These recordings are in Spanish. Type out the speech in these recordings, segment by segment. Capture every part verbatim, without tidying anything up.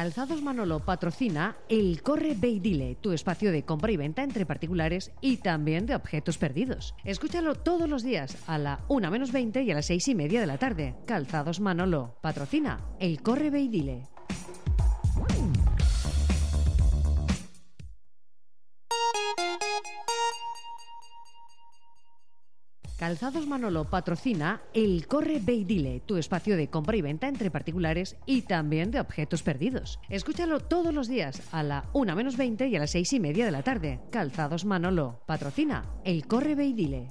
Calzados Manolo patrocina el Corre Ve y Dile, tu espacio de compra y venta entre particulares y también de objetos perdidos. Escúchalo todos los días a la una menos veinte y a las seis y media de la tarde. Calzados Manolo patrocina el Corre Ve y Dile. Calzados Manolo patrocina el Corre Ve y Dile, tu espacio de compra y venta entre particulares y también de objetos perdidos. Escúchalo todos los días a la una menos veinte y a las seis y media de la tarde. Calzados Manolo patrocina el Corre Ve y Dile.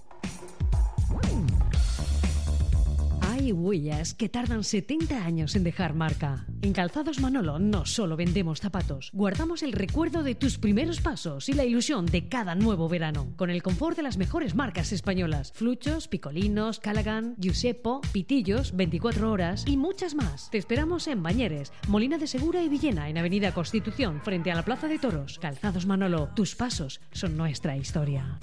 Hay huellas que tardan setenta años en dejar marca. En Calzados Manolo no solo vendemos zapatos, guardamos el recuerdo de tus primeros pasos y la ilusión de cada nuevo verano, con el confort de las mejores marcas españolas: Fluchos, Picolinos, Callaghan, Giusepo, Pitillos, veinticuatro horas y muchas más. Te esperamos en Bañeres, Molina de Segura y Villena, en Avenida Constitución, frente a la Plaza de Toros. Calzados Manolo, tus pasos son nuestra historia.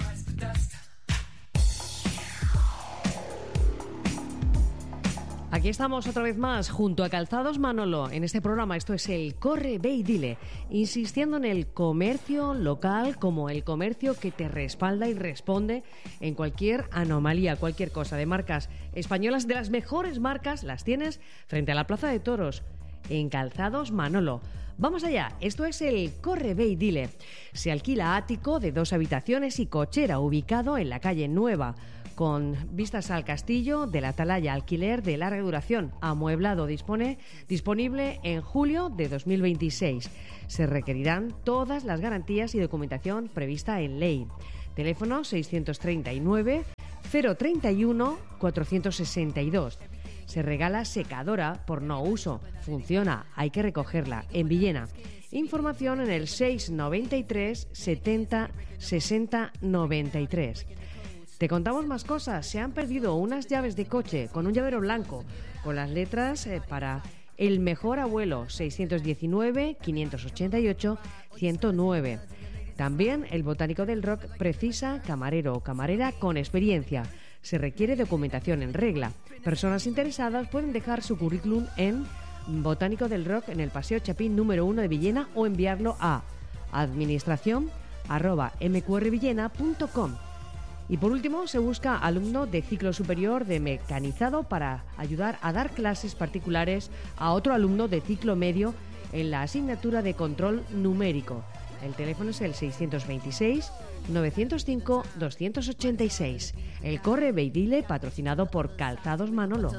Aquí estamos otra vez más junto a Calzados Manolo en este programa. Esto es el Corre Ve y Dile, insistiendo en el comercio local como el comercio que te respalda y responde en cualquier anomalía, cualquier cosa. De marcas españolas, de las mejores marcas, las tienes frente a la Plaza de Toros en Calzados Manolo. Vamos allá, esto es el Corre Ve y Dile. Se alquila ático de dos habitaciones y cochera, ubicado en la calle Nueva, con vistas al castillo de la Atalaya, alquiler de larga duración, amueblado, dispone, disponible en julio de dos mil veintiséis. Se requerirán todas las garantías y documentación prevista en ley. Teléfono seiscientos treinta y nueve, cero treinta y uno, cuatrocientos sesenta y dos. Se regala secadora por no uso. Funciona, hay que recogerla. En Villena. Información en el seis noventa y tres, setenta, sesenta, noventa y tres. Te contamos más cosas. Se han perdido unas llaves de coche con un llavero blanco, con las letras eh, para el mejor abuelo, seiscientos diecinueve, quinientos ochenta y ocho, ciento nueve. También el Botánico del Rock precisa camarero o camarera con experiencia. Se requiere documentación en regla. Personas interesadas pueden dejar su currículum en Botánico del Rock en el Paseo Chapín número uno de Villena o enviarlo a administración arroba m q r villena punto com. Y por último, se busca alumno de ciclo superior de mecanizado para ayudar a dar clases particulares a otro alumno de ciclo medio en la asignatura de control numérico. El teléfono es el seiscientos veintiséis, novecientos cinco, doscientos ochenta y seis. El Corre Ve y Dile, patrocinado por Calzados Manolo.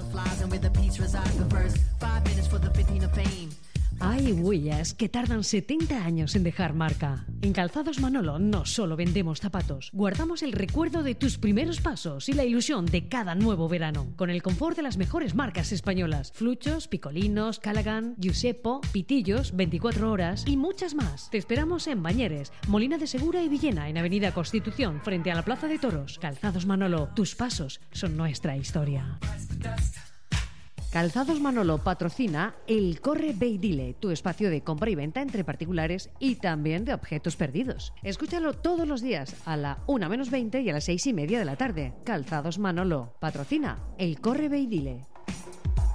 Hay huellas que tardan setenta años en dejar marca. En Calzados Manolo no solo vendemos zapatos, guardamos el recuerdo de tus primeros pasos y la ilusión de cada nuevo verano, con el confort de las mejores marcas españolas: Fluchos, Picolinos, Callaghan, Giusepo, Pitillos, veinticuatro horas y muchas más. Te esperamos en Bañeres, Molina de Segura y Villena, en Avenida Constitución, frente a la Plaza de Toros. Calzados Manolo, tus pasos son nuestra historia. Calzados Manolo patrocina el Corre Ve y Dile, tu espacio de compra y venta entre particulares y también de objetos perdidos. Escúchalo todos los días a la una menos veinte y a las seis y media de la tarde. Calzados Manolo patrocina el Corre Ve y Dile.